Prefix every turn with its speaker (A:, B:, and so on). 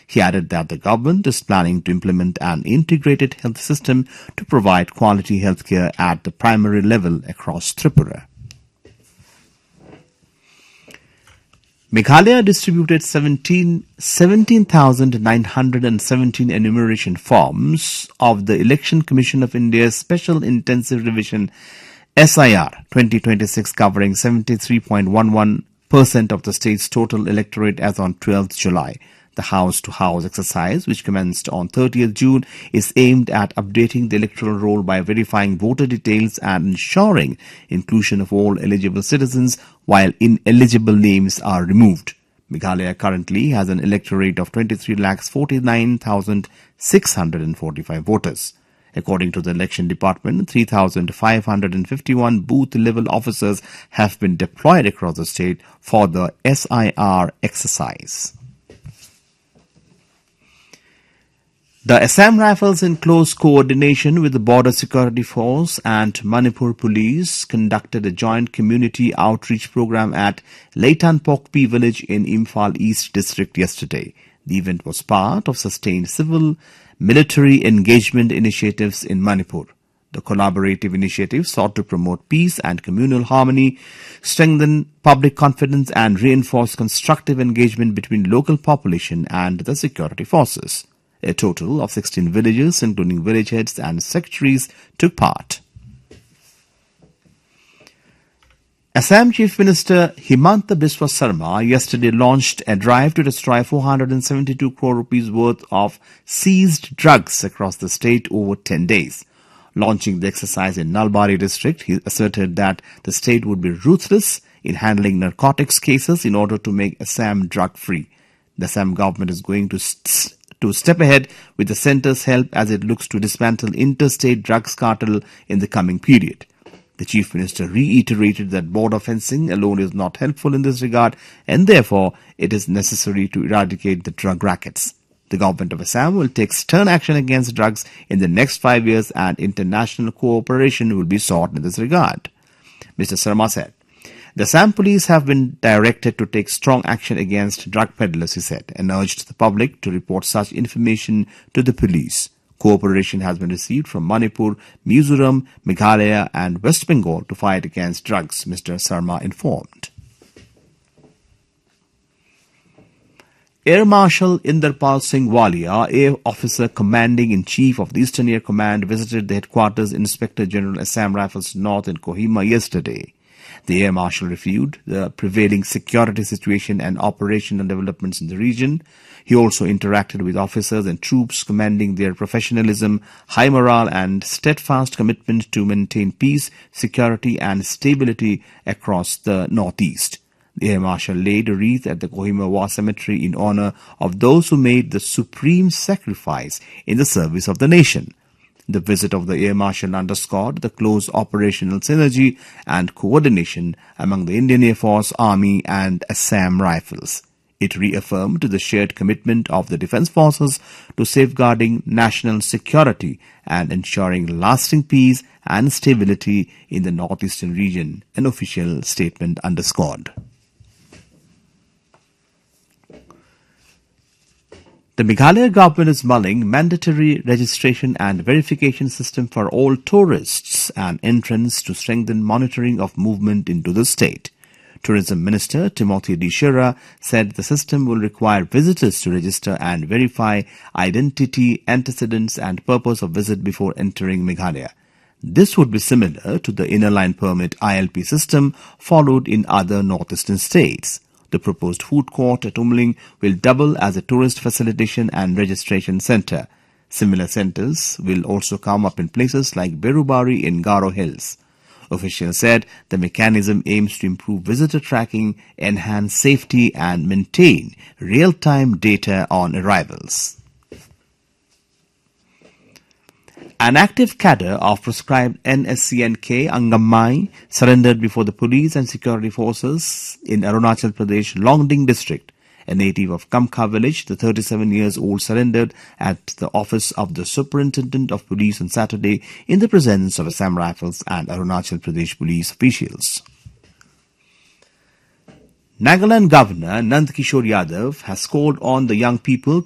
A: He added that the government is planning to implement an integrated health system to provide quality healthcare at the primary level across Tripura. Meghalaya distributed 17,917 enumeration forms of the Election Commission of India's Special Intensive Revision SIR 2026, covering 73.11% of the state's total electorate as on 12th July. The house-to-house exercise, which commenced on 30th June, is aimed at updating the electoral roll by verifying voter details and ensuring inclusion of all eligible citizens, while ineligible names are removed. Meghalaya currently has an electorate of 23,49,645 voters. According to the Election Department, 3,551 booth-level officers have been deployed across the state for the SIR exercise. The Assam Rifles, in close coordination with the Border Security Force and Manipur Police, conducted a joint community outreach program at Leitanpokpi village in Imphal East District yesterday. The event was part of sustained civil-military engagement initiatives in Manipur. The collaborative initiative sought to promote peace and communal harmony, strengthen public confidence and reinforce constructive engagement between local population and the security forces. A total of 16 villages, including village heads and secretaries, took part. Assam Chief Minister Himanta Biswa Sarma yesterday launched a drive to destroy 472 crore rupees worth of seized drugs across the state over 10 days. Launching the exercise in Nalbari district, he asserted that the state would be ruthless in handling narcotics cases in order to make Assam drug-free. The Assam government is going to step ahead with the centre's help as it looks to dismantle interstate drugs cartel in the coming period. The Chief Minister reiterated that border fencing alone is not helpful in this regard, and therefore it is necessary to eradicate the drug rackets. The government of Assam will take stern action against drugs in the next 5 years, and international cooperation will be sought in this regard. Mr. Sarma said, "The Assam police have been directed to take strong action against drug peddlers," he said, and urged the public to report such information to the police. Cooperation has been received from Manipur, Mizoram, Meghalaya and West Bengal to fight against drugs, Mr. Sarma informed. Air Marshal Inderpal Singh Walia, Air Officer Commanding-in-Chief of the Eastern Air Command, visited the headquarters Inspector General Assam Rifles North in Kohima yesterday. The Air Marshal reviewed the prevailing security situation and operational developments in the region. He also interacted with officers and troops, commending their professionalism, high morale and steadfast commitment to maintain peace, security and stability across the Northeast. The Air Marshal laid a wreath at the Kohima War Cemetery in honor of those who made the supreme sacrifice in the service of the nation. The visit of the Air Marshal underscored the close operational synergy and coordination among the Indian Air Force, Army and Assam Rifles. It reaffirmed the shared commitment of the defence forces to safeguarding national security and ensuring lasting peace and stability in the northeastern region, an official statement underscored. The Meghalaya government is mulling mandatory registration and verification system for all tourists and entrants to strengthen monitoring of movement into the state. Tourism Minister Timothy D. Shira said the system will require visitors to register and verify identity, antecedents and purpose of visit before entering Meghalaya. This would be similar to the Inner Line Permit ILP system followed in other northeastern states. The proposed food court at Umling will double as a tourist facilitation and registration centre. Similar centres will also come up in places like Berubari in Garo Hills. Officials said the mechanism aims to improve visitor tracking, enhance safety and maintain real-time data on arrivals. An active cadre of proscribed NSCNK Angamai surrendered before the police and security forces in Arunachal Pradesh Longding district. A native of Kamkha village, the 37-year-old surrendered at the office of the Superintendent of Police on Saturday in the presence of Assam Rifles and Arunachal Pradesh police officials. Nagaland Governor Nand Kishore Yadav has called on the young people